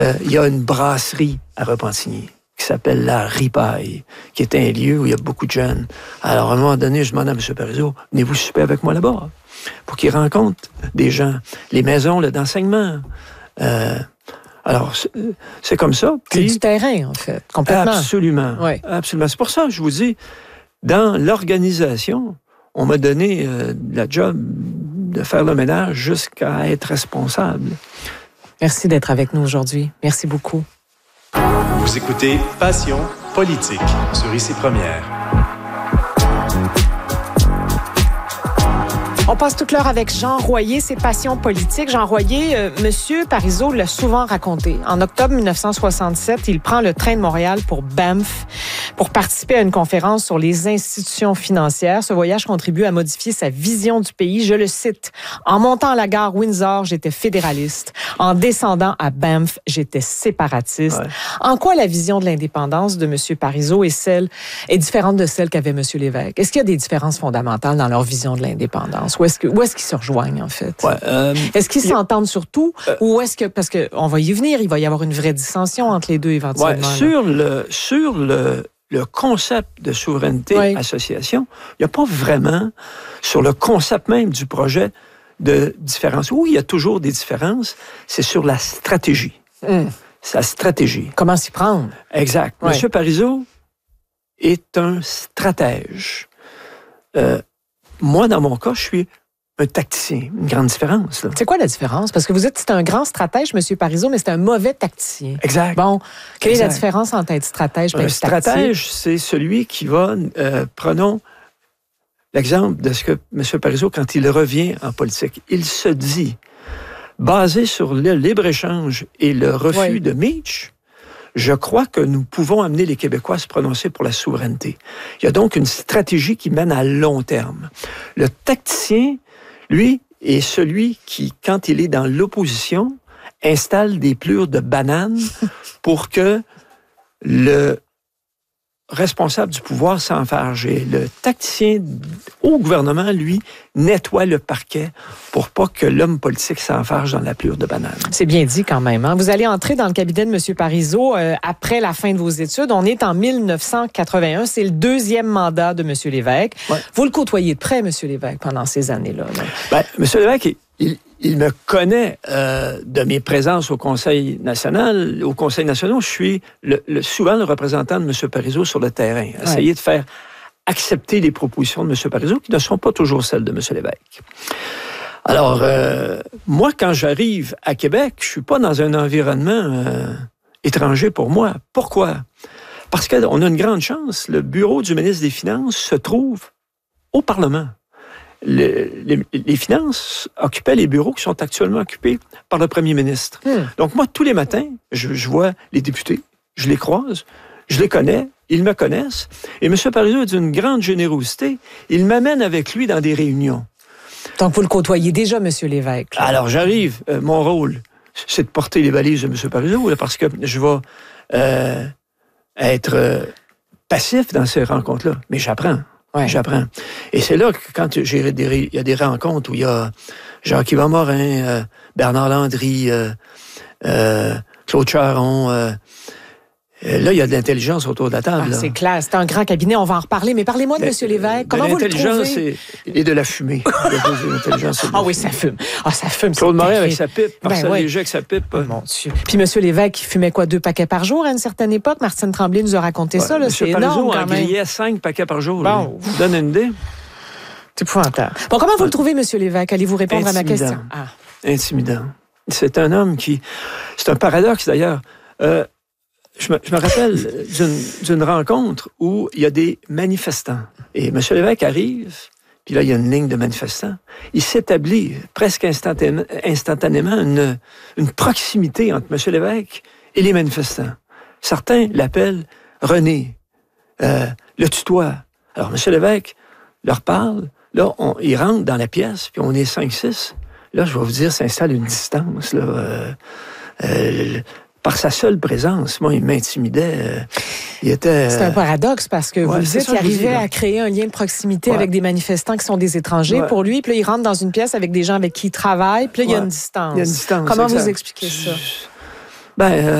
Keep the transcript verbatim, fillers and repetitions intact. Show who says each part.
Speaker 1: Euh, il y a une brasserie à Repentigny qui s'appelle la Ripaille, qui est un lieu où il y a beaucoup de jeunes. Alors, à un moment donné, je demande à M. Parizeau, venez-vous souper avec moi là-bas, pour qu'il rencontre des gens. Les maisons là, d'enseignement. Euh, alors, c'est, c'est comme ça.
Speaker 2: Puis, c'est du terrain, en fait, complètement.
Speaker 1: Absolument.
Speaker 2: Oui.
Speaker 1: Absolument. C'est pour ça que je vous dis, dans l'organisation, on m'a donné euh, la job de faire le ménage jusqu'à être responsable.
Speaker 2: Merci d'être avec nous aujourd'hui. Merci beaucoup.
Speaker 3: Vous écoutez Passion politique sur Ici Première.
Speaker 2: On passe toute l'heure avec Jean Royer, ses passions politiques. Jean Royer, euh, Monsieur Parizeau l'a souvent raconté. En octobre dix-neuf cent soixante-sept, il prend le train de Montréal pour Banff pour participer à une conférence sur les institutions financières. Ce voyage contribue à modifier sa vision du pays. Je le cite. En montant à la gare Windsor, j'étais fédéraliste. En descendant à Banff, j'étais séparatiste. Ouais. En quoi la vision de l'indépendance de Monsieur Parizeau est celle est différente de celle qu'avait Monsieur Lévesque? Est-ce qu'il y a des différences fondamentales dans leur vision de l'indépendance? Où est-ce, que, où est-ce qu'ils se rejoignent, en fait?
Speaker 1: Ouais, euh,
Speaker 2: est-ce qu'ils s'entendent sur tout? Euh, ou est-ce que, parce qu'on va y venir, il va y avoir une vraie dissension entre les deux éventuellement?
Speaker 1: Ouais, sur le, sur le, le concept de souveraineté oui. association, il n'y a pas vraiment, sur le concept même du projet, de différence. Oui, il y a toujours des différences, c'est sur la stratégie. Mm. Sa stratégie.
Speaker 2: Comment s'y prendre?
Speaker 1: Exact. Ouais. M. Parizeau est un stratège. Euh, Moi, dans mon cas, je suis un tacticien. Une grande différence. Là.
Speaker 2: C'est quoi la différence? Parce que vous êtes c'est un grand stratège, M. Parizeau, mais c'est un mauvais tacticien.
Speaker 1: Exact.
Speaker 2: Bon, quelle
Speaker 1: exact.
Speaker 2: est la différence entre être stratège et
Speaker 1: un
Speaker 2: être tacticien?
Speaker 1: Stratège, c'est celui qui va... Euh, prenons l'exemple de ce que M. Parizeau, quand il revient en politique, il se dit, basé sur le libre-échange et le refus oui. de Meach, je crois que nous pouvons amener les Québécois à se prononcer pour la souveraineté. Il y a donc une stratégie qui mène à long terme. Le tacticien, lui, est celui qui, quand il est dans l'opposition, installe des plures de bananes pour que le responsable du pouvoir s'enfarge. Et le tacticien au gouvernement, lui, nettoie le parquet pour pas que l'homme politique s'enfarge dans la plure de banane.
Speaker 2: C'est bien dit quand même. Hein? Vous allez entrer dans le cabinet de M. Parizeau euh, après la fin de vos études. On est en dix-neuf cent quatre-vingt-un. C'est le deuxième mandat de M. Lévesque. Ouais. Vous le côtoyez de près, M. Lévesque, pendant ces années-là. Là.
Speaker 1: Ben, M. Lévesque, il, il me connaît euh, de mes présences au Conseil national. Au Conseil national, je suis le, le, souvent le représentant de M. Parizeau sur le terrain. Ouais. Essayer de faire accepter les propositions de M. Parizeau qui ne sont pas toujours celles de M. Lévesque. Alors, euh, moi, quand j'arrive à Québec, je ne suis pas dans un environnement euh, étranger pour moi. Pourquoi? Parce qu'on a une grande chance. Le bureau du ministre des Finances se trouve au Parlement. Le, les, les finances occupaient les bureaux qui sont actuellement occupés par le premier ministre. Hmm. Donc, moi, tous les matins, je, je vois les députés, je les croise, je les connais, ils me connaissent. Et M. Parizeau est d'une grande générosité. Il m'amène avec lui dans des réunions.
Speaker 2: Donc, vous le côtoyez déjà, M. Lévesque. Là.
Speaker 1: Alors, j'arrive. Euh, mon rôle, c'est de porter les valises de M. Parizeau, là, parce que je vais euh, être euh, passif dans ces rencontres-là. Mais j'apprends. Ouais. J'apprends. Et c'est là que quand j'ai des, il y a des rencontres où il y a Jacques-Yvan Morin, euh, Bernard Landry, euh, euh, Claude Charon, euh, là, il y a de l'intelligence autour de la table.
Speaker 2: Ah, c'est clair, c'est un grand cabinet, on va en reparler. Mais parlez-moi de M. Lévesque. Comment vous le trouvez?
Speaker 1: L'intelligence et, et de la fumée.
Speaker 2: Ah oui, ça fume. Ah, ça fume.
Speaker 1: Claude Morin avec sa pipe, Marcel
Speaker 2: ben, ouais.
Speaker 1: Léger avec sa pipe.
Speaker 2: Oh, mon Dieu. Puis M. Lévesque, il fumait quoi, deux paquets par jour à une certaine époque? Martine Tremblay nous a raconté ouais, ça. Là, c'est énorme quand même.
Speaker 1: Il grillait cinq paquets par jour.
Speaker 2: Bon.
Speaker 1: Donne une idée.
Speaker 2: C'est épouvantable. Bon, comment vous le trouvez, M. Lévesque? Allez-vous répondre
Speaker 1: Intimidant.
Speaker 2: à ma question?
Speaker 1: Ah. Intimidant. C'est un homme qui... C'est un paradoxe, d'ailleurs. Euh, Je me, je me rappelle d'une, d'une rencontre où il y a des manifestants. Et M. Lévesque arrive, puis là, il y a une ligne de manifestants. Il s'établit presque instantanément, instantanément une, une proximité entre M. Lévesque et les manifestants. Certains l'appellent René, euh, le tutoie. Alors, M. Lévesque leur parle. Là, on, ils rentrent dans la pièce, puis on est cinq six. Là, je vais vous dire, s'installe une distance, là. Euh, euh, Par sa seule présence, moi, il m'intimidait. Euh, il était...
Speaker 2: C'est un paradoxe parce que ouais, vous dites qu'il arrivait à créer un lien de proximité ouais. avec des manifestants qui sont des étrangers ouais. pour lui. Puis là, il rentre dans une pièce avec des gens avec qui il travaille. Puis là, ouais. il y a une distance.
Speaker 1: Il y a une distance.
Speaker 2: Comment
Speaker 1: exact.
Speaker 2: vous expliquez ça?
Speaker 1: Ben, euh,